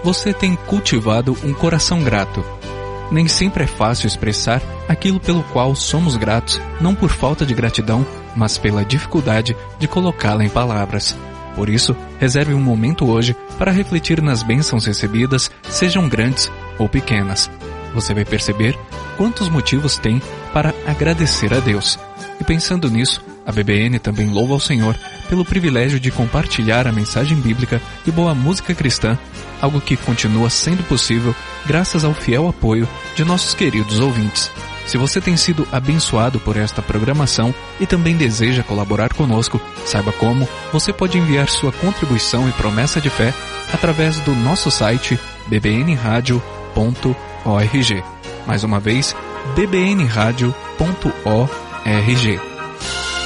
você tem cultivado um coração grato? Nem sempre é fácil expressar aquilo pelo qual somos gratos, não por falta de gratidão, mas pela dificuldade de colocá-la em palavras. Por isso, reserve um momento hoje para refletir nas bênçãos recebidas, sejam grandes ou pequenas. Você vai perceber quantos motivos tem para agradecer a Deus. E pensando nisso, a BBN também louva ao Senhor pelo privilégio de compartilhar a mensagem bíblica e boa música cristã, algo que continua sendo possível graças ao fiel apoio de nossos queridos ouvintes. Se você tem sido abençoado por esta programação e também deseja colaborar conosco, saiba como você pode enviar sua contribuição e promessa de fé através do nosso site bbnradio.org. Mais uma vez, bbnradio.org.